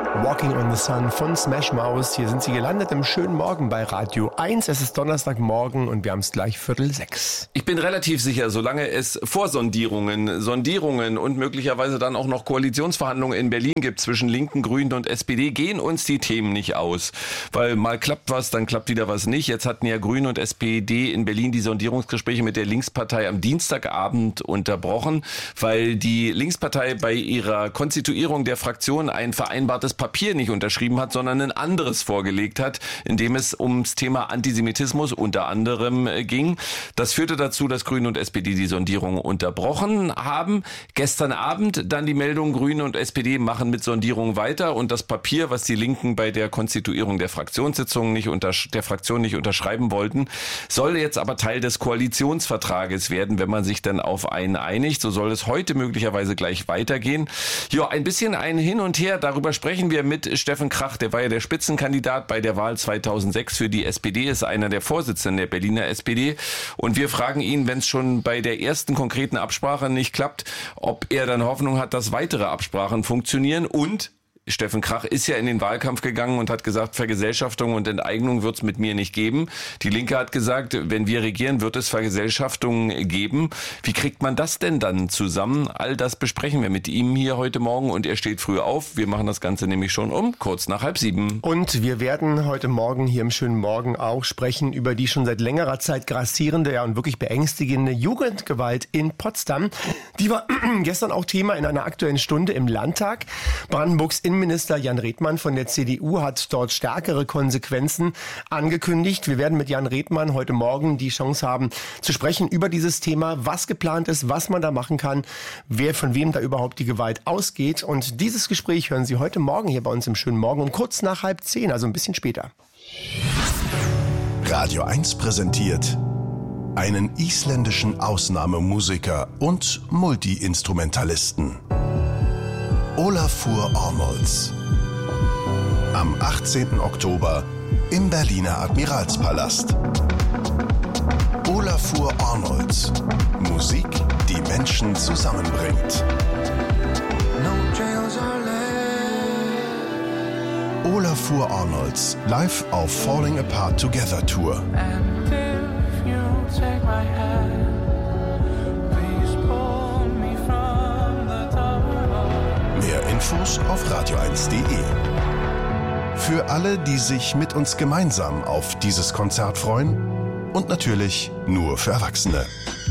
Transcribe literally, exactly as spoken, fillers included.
Walking on the Sun von Smash Mouth. Hier sind sie gelandet im schönen Morgen bei Radio eins. Es ist Donnerstagmorgen und wir haben es gleich Viertel sechs. Ich bin relativ sicher, solange es Vorsondierungen, Sondierungen und möglicherweise dann auch noch Koalitionsverhandlungen in Berlin gibt zwischen Linken, Grünen und S P D, gehen uns die Themen nicht aus. Weil mal klappt was, dann klappt wieder was nicht. Jetzt hatten ja Grüne und S P D in Berlin die Sondierungsgespräche mit der Linkspartei am Dienstagabend unterbrochen, weil die Linkspartei bei ihrer Konstituierung der Fraktion ein vereinbartes Papier nicht unterschrieben hat, sondern ein anderes vorgelegt hat, in dem es ums Thema Antisemitismus unter anderem ging. Das führte dazu, dass Grüne und S P D die Sondierung unterbrochen haben. Gestern Abend dann die Meldung, Grüne und S P D machen mit Sondierung weiter und das Papier, was die Linken bei der Konstituierung der Fraktionssitzung nicht unter, der Fraktion nicht unterschreiben wollten, soll jetzt aber Teil des Koalitionsvertrages werden, wenn man sich dann auf einen einigt. So soll es heute möglicherweise gleich weitergehen. Ja, ein bisschen ein Hin und Her, darüber sprechen wir mit Steffen Krach, der war ja der Spitzenkandidat bei der Wahl zweitausendsechs für die S P D, ist einer der Vorsitzenden der Berliner S P D und wir fragen ihn, wenn es schon bei der ersten konkreten Absprache nicht klappt, ob er dann Hoffnung hat, dass weitere Absprachen funktionieren. Und Steffen Krach ist ja in den Wahlkampf gegangen und hat gesagt, Vergesellschaftung und Enteignung wird es mit mir nicht geben. Die Linke hat gesagt, wenn wir regieren, wird es Vergesellschaftungen geben. Wie kriegt man das denn dann zusammen? All das besprechen wir mit ihm hier heute Morgen und er steht früh auf. Wir machen das Ganze nämlich schon um kurz nach halb sieben. Und wir werden heute Morgen hier im schönen Morgen auch sprechen über die schon seit längerer Zeit grassierende ja, und wirklich beängstigende Jugendgewalt in Potsdam. Die war gestern auch Thema in einer Aktuellen Stunde im Landtag. Brandenburgs Innenminister Jan Redmann von der C D U hat dort stärkere Konsequenzen angekündigt. Wir werden mit Jan Redmann heute Morgen die Chance haben zu sprechen über dieses Thema, was geplant ist, was man da machen kann, wer von wem da überhaupt die Gewalt ausgeht. Und dieses Gespräch hören Sie heute Morgen hier bei uns im schönen Morgen und kurz nach halb zehn, also ein bisschen später. Radio eins präsentiert einen isländischen Ausnahmemusiker und Multi-Instrumentalisten. Ólafur Arnalds. Am achtzehnten Oktober im Berliner Admiralspalast. Ólafur Arnalds. Musik, die Menschen zusammenbringt. Ólafur Arnalds live auf Falling Apart Together Tour. Mehr Infos auf radio eins punkt de. Für alle, die sich mit uns gemeinsam auf dieses Konzert freuen und natürlich nur für Erwachsene.